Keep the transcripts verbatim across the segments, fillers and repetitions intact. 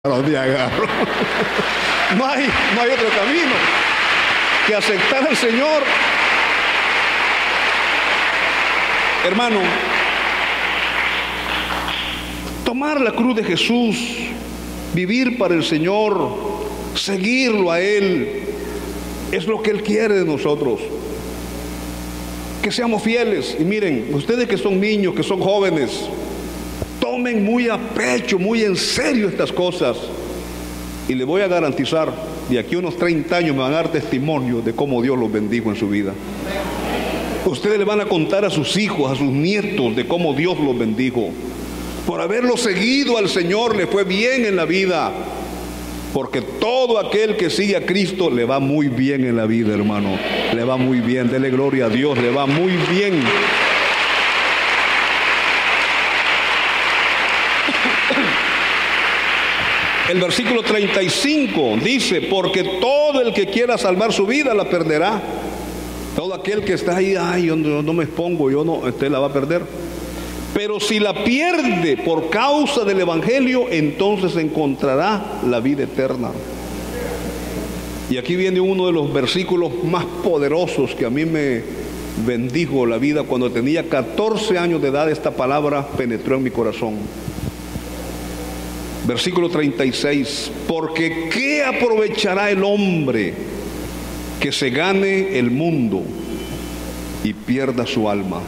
donde agarro. No hay, no hay otro camino que aceptar al Señor. Hermano, tomar la cruz de Jesús, vivir para el Señor, seguirlo a Él, es lo que Él quiere de nosotros. Que seamos fieles. Y miren, ustedes que son niños, que son jóvenes, tomen muy a pecho, muy en serio estas cosas. Y les voy a garantizar, de aquí a unos treinta años me van a dar testimonio de cómo Dios los bendijo en su vida. Ustedes le van a contar a sus hijos, a sus nietos, de cómo Dios los bendijo. Por haberlo seguido al Señor le fue bien en la vida. Porque todo aquel que sigue a Cristo le va muy bien en la vida, hermano. Le va muy bien, dele gloria a Dios, le va muy bien. El versículo treinta y cinco dice: porque todo el que quiera salvar su vida la perderá. Todo aquel que está ahí, ay, yo no, no me expongo, yo no, usted la va a perder. Pero si la pierde por causa del Evangelio, entonces encontrará la vida eterna. Y aquí viene uno de los versículos más poderosos que a mí me bendijo la vida. Cuando tenía catorce años de edad, esta palabra penetró en mi corazón. Versículo treinta y seis: porque ¿qué aprovechará el hombre que se gane el mundo y pierda su alma?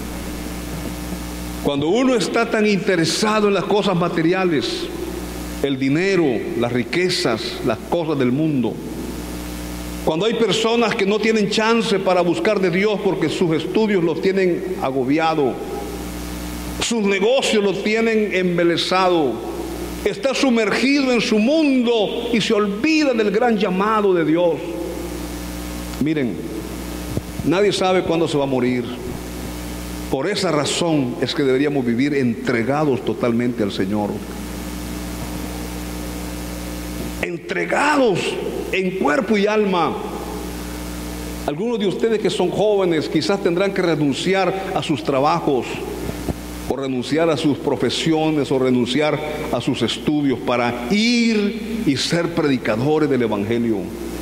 Cuando uno está tan interesado en las cosas materiales, el dinero, las riquezas, las cosas del mundo, cuando hay personas que no tienen chance para buscar de Dios porque sus estudios los tienen agobiado, sus negocios los tienen embelesado, está sumergido en su mundo y se olvida del gran llamado de Dios. Miren, nadie sabe cuándo se va a morir. Por esa razón es que deberíamos vivir entregados totalmente al Señor. Entregados en cuerpo y alma. Algunos de ustedes que son jóvenes quizás tendrán que renunciar a sus trabajos, o renunciar a sus profesiones, o renunciar a sus estudios para ir y ser predicadores del Evangelio.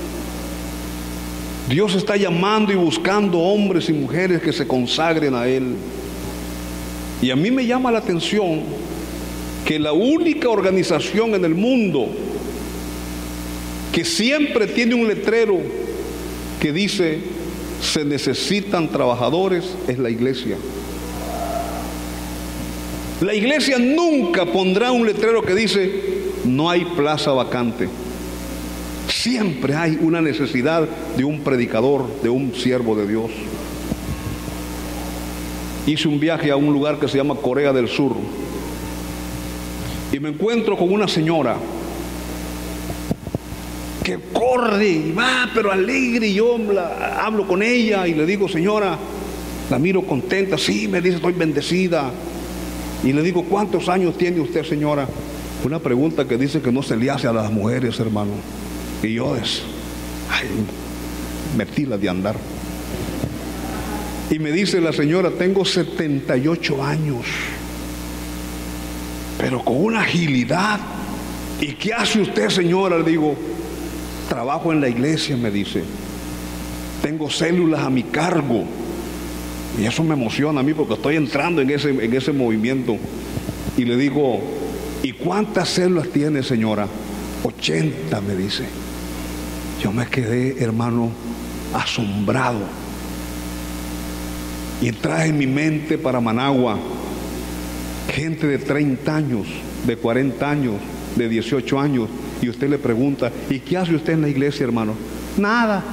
Dios está llamando y buscando hombres y mujeres que se consagren a Él. Y a mí me llama la atención que la única organización en el mundo que siempre tiene un letrero que dice se necesitan trabajadores es la iglesia. La iglesia nunca pondrá un letrero que dice no hay plaza vacante. Siempre hay una necesidad de un predicador, de un siervo de Dios. Hice un viaje a un lugar que se llama Corea del Sur y me encuentro con una señora que corre y va, pero alegre, y yo la, hablo con ella y le digo: señora, la miro contenta. Sí, me dice, estoy bendecida. Y le digo: ¿cuántos años tiene usted, señora? Una pregunta que dice que no se le hace a las mujeres, hermano. Y yo es, ay, metí de andar. Y me dice la señora: tengo setenta y ocho años, pero con una agilidad. ¿Y qué hace usted, señora? Le digo: trabajo en la iglesia, me dice. Tengo células a mi cargo. Y eso me emociona a mí porque estoy entrando en ese, en ese movimiento. Y le digo: ¿y cuántas células tiene, señora? ochenta, me dice. Yo me quedé, hermano, asombrado. Y traje en mi mente para Managua gente de treinta años, de cuarenta años, de dieciocho años. Y usted le pregunta: ¿y qué hace usted en la iglesia, hermano? Nada.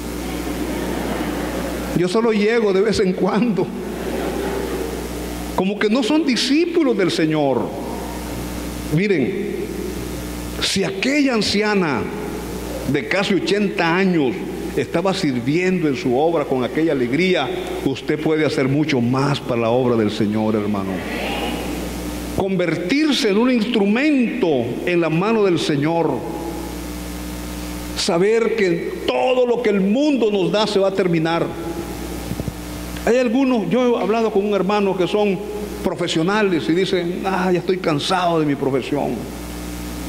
Yo solo llego de vez en cuando. Como que no son discípulos del Señor. Miren, si aquella anciana de casi ochenta años estaba sirviendo en su obra con aquella alegría, usted puede hacer mucho más para la obra del Señor, hermano. Convertirse en un instrumento en la mano del Señor. Saber que todo lo que el mundo nos da se va a terminar. Hay algunos, yo he hablado con un hermano que son profesionales y dicen: ah, ya estoy cansado de mi profesión.